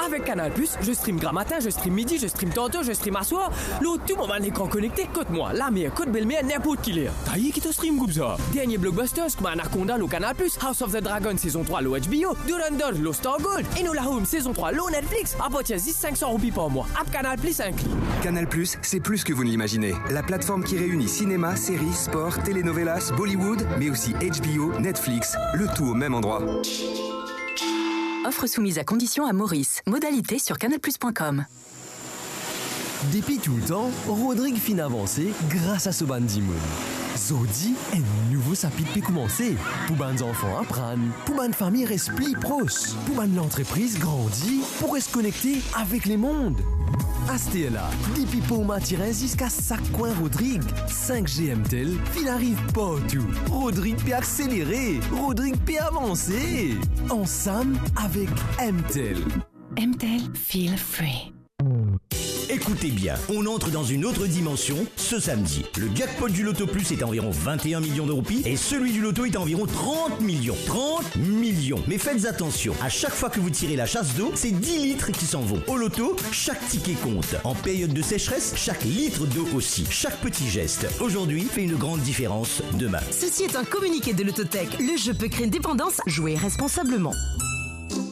Avec Canal+, je stream grand matin, je stream midi, je stream tantôt, je stream à soir. L'autre, tout mon écran connecté, écoute-moi, la meilleure, côte belle-mère, n'importe qui l'est. T'as qui te stream comme ça? Dernier blockbusters comme Anaconda, le Canal+, House of the Dragon, saison 3, le HBO, Durandal, le Star Gold, Enola Holmes, saison 3, le Netflix, à partir de 500 roupies par mois. App Canal+, inclus. Canal+, c'est plus que vous ne l'imaginez. La plateforme qui réunit cinéma, séries, sport, telenovelas, Bollywood, mais aussi HBO, Netflix, le tout au même endroit. Offre soumise à condition à Maurice. Modalité sur canalplus.com. Depuis tout le temps, Rodrigue fin avancé grâce à ce bandimoun. Zodi, un nouveau chapitre peut commencer. Pour les enfants apprendre, pour les familles rester plus proches, pour l'entreprise grandir, pour se connecter avec les mondes. Astella, depuis pour m'attirer jusqu'à chaque coin Rodrigue. 5G MTEL, il arrive partout. Rodrigue peut accélérer, Rodrigue peut avancer. Ensemble avec MTEL. MTEL Feel Free. Écoutez bien, on entre dans une autre dimension ce samedi. Le jackpot du Loto Plus est à environ 21 millions de roupies et celui du Loto est à environ 30 millions. 30 millions. Mais faites attention, à chaque fois que vous tirez la chasse d'eau, c'est 10 litres qui s'en vont. Au Loto, chaque ticket compte. En période de sécheresse, chaque litre d'eau aussi. Chaque petit geste, aujourd'hui, fait une grande différence demain. Ceci est un communiqué de l'Autotech. Le jeu peut créer une dépendance. Jouez responsablement.